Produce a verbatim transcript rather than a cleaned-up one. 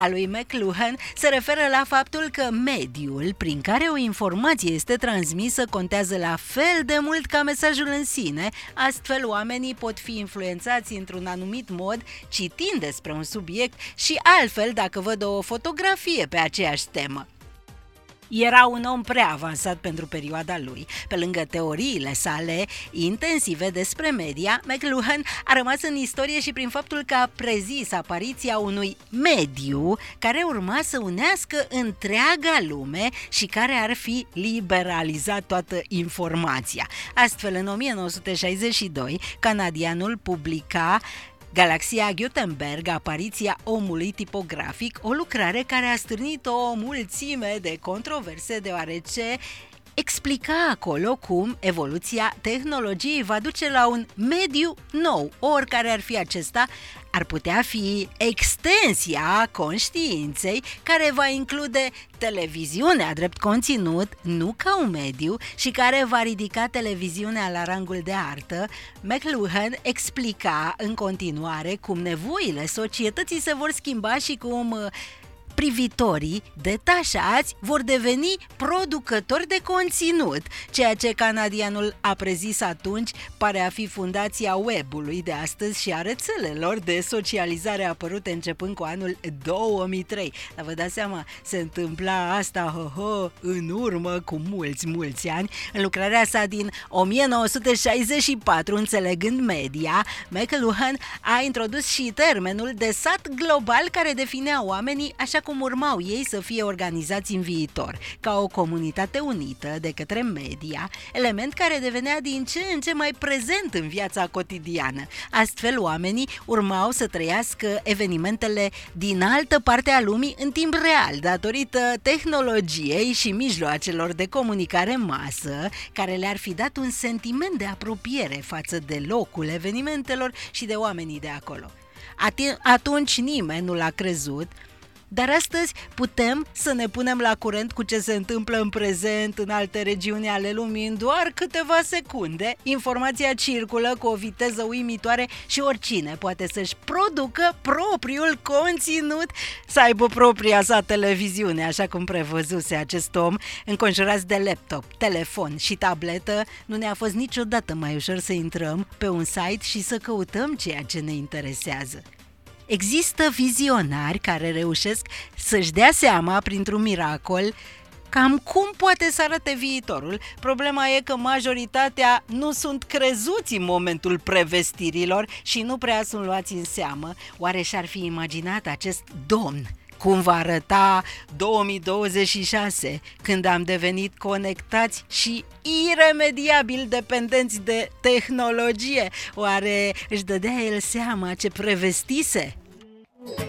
A lui McLuhan se referă la faptul că mediul prin care o informație este transmisă contează la fel de mult ca mesajul în sine, astfel oamenii pot fi influențați într-un anumit mod citind despre un subiect și altfel dacă văd o fotografie pe aceeași temă. Era un om prea avansat pentru perioada lui. Pe lângă teoriile sale intensive despre media, McLuhan a rămas în istorie și prin faptul că a prezis apariția unui mediu care urma să unească întreaga lume și care ar fi liberalizat toată informația. Astfel, în o mie nouă sute șaizeci și doi, canadianul publica Galaxia Gutenberg, apariția omului tipografic, o lucrare care a stârnit o mulțime de controverse deoarece explica acolo cum evoluția tehnologiei va duce la un mediu nou, oricare ar fi acesta, ar putea fi extensia conștiinței care va include televiziunea drept conținut, nu ca un mediu, și care va ridica televiziunea la rangul de artă. McLuhan explica în continuare cum nevoile societății se vor schimba și cum privitorii detașați vor deveni producători de conținut. Ceea ce canadianul a prezis atunci pare a fi fundația web-ului de astăzi și a rețelelor de socializare apărute începând cu anul două mii trei. Dar vă dați seama, se întâmpla asta ho, ho, în urmă cu mulți, mulți ani. În lucrarea sa din o mie nouă sute șaizeci și patru, Înțelegând media, McLuhan a introdus și termenul de sat global care definea oamenii așa cum urmau ei să fie organizați în viitor, ca o comunitate unită de către media, element care devenea din ce în ce mai prezent în viața cotidiană. Astfel, oamenii urmau să trăiască evenimentele din altă parte a lumii în timp real, datorită tehnologiei și mijloacelor de comunicare în masă, care le-ar fi dat un sentiment de apropiere față de locul evenimentelor și de oamenii de acolo. Atunci nimeni nu l-a crezut, dar astăzi putem să ne punem la curent cu ce se întâmplă în prezent în alte regiuni ale lumii în doar câteva secunde. Informația circulă cu o viteză uimitoare și oricine poate să-și producă propriul conținut, să aibă propria sa televiziune, așa cum prevăzuse acest om. Înconjurați de laptop, telefon și tabletă, nu ne-a fost niciodată mai ușor să intrăm pe un site și să căutăm ceea ce ne interesează. Există vizionari care reușesc să-și dea seama, printr-un miracol, cam cum poate să arate viitorul. Problema e că majoritatea nu sunt crezuți în momentul prevestirilor și nu prea sunt luați în seamă. Oare și-ar fi imaginat acest domn cum va arăta două mii douăzeci și șase, când am devenit conectați și iremediabil dependenți de tehnologie? Oare își dădea el seama ce prevestise?